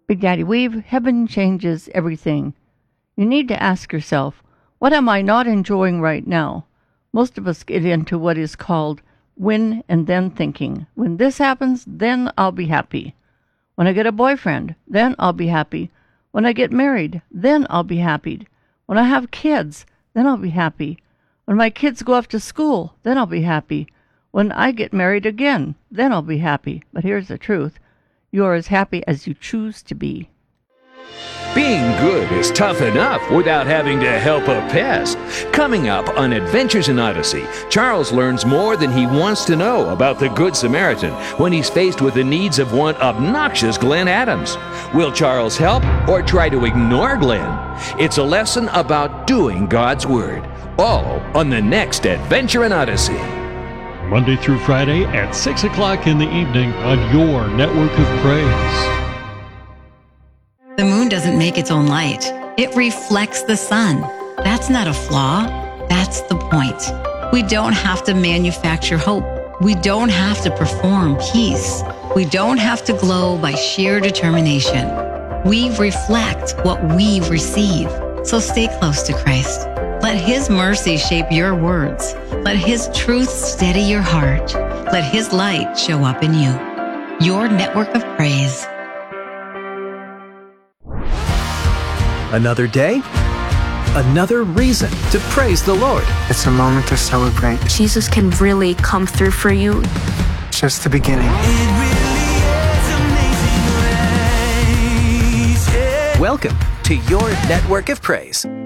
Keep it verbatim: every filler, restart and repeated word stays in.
Big Daddy Weave, heaven changes everything. You need to ask yourself, what am I not enjoying right now? Most of us get into what is called when and then thinking. When this happens, then I'll be happy. When I get a boyfriend, then I'll be happy. When I get married, then I'll be happy. When I have kids, then I'll be happy. When my kids go off to school, then I'll be happy. When I get married again, then I'll be happy. But here's the truth. You are as happy as you choose to be. Being good is tough enough without having to help a pest. Coming up on Adventures in Odyssey, Charles learns more than he wants to know about the Good Samaritan when he's faced with the needs of one obnoxious Glenn Adams. Will Charles help or try to ignore Glenn? It's a lesson about doing God's Word. All on the next Adventure in Odyssey. Monday through Friday at six o'clock in the evening on your network of praise. The moon doesn't make its own light. It reflects the sun. That's not a flaw. That's the point. We don't have to manufacture hope. We don't have to perform peace. We don't have to glow by sheer determination. We reflect what we receive. So stay close to Christ. Let His mercy shape your words. Let His truth steady your heart. Let His light show up in you. Your network of praise. Another day, another reason to praise the Lord. It's a moment to celebrate. Jesus can really come through for you. Just the beginning. Welcome to your network of praise.